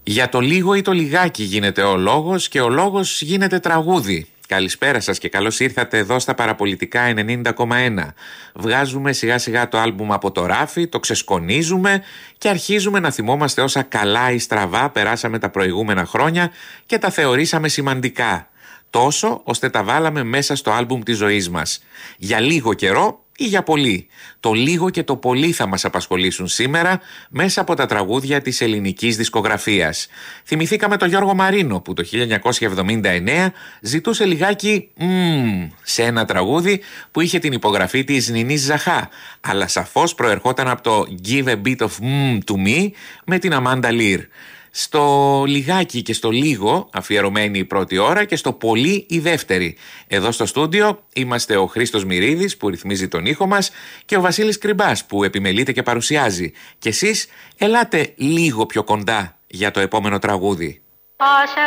Για το λίγο ή το λιγάκι γίνεται ο λόγος και ο λόγος γίνεται τραγούδι. Καλησπέρα σας και καλώς ήρθατε εδώ στα Παραπολιτικά 90,1. Βγάζουμε σιγά σιγά το άλμπουμ από το ράφι, το ξεσκονίζουμε και αρχίζουμε να θυμόμαστε όσα καλά ή στραβά περάσαμε τα προηγούμενα χρόνια και τα θεωρήσαμε σημαντικά. Τόσο ώστε τα βάλαμε μέσα στο άλμπουμ της ζωής μας. Για λίγο καιρό ή για πολύ. Το λίγο και το πολύ θα μας απασχολήσουν σήμερα μέσα από τα τραγούδια της ελληνικής δισκογραφίας. Θυμηθήκαμε τον Γιώργο Μαρίνο που το 1979 ζητούσε λιγάκι σε ένα τραγούδι που είχε την υπογραφή της Νινής Ζαχά, αλλά σαφώς προερχόταν από το Give a bit of to me με την Αμάντα Λιρ. Στο λιγάκι και στο λίγο αφιερωμένη η πρώτη ώρα και στο πολύ η δεύτερη. Εδώ στο στούντιο είμαστε ο Χρήστος Μυρίδης που ρυθμίζει τον ήχο μας και ο Βασίλης Κρυμπάς που επιμελείται και παρουσιάζει. Και εσείς ελάτε λίγο πιο κοντά για το επόμενο τραγούδι.